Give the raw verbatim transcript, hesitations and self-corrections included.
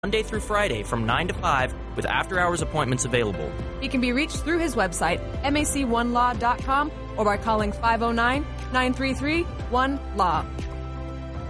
Monday through Friday from nine to five with after-hours appointments available. He can be reached through his website, mac one law dot com, or by calling five oh nine, nine three three, one law.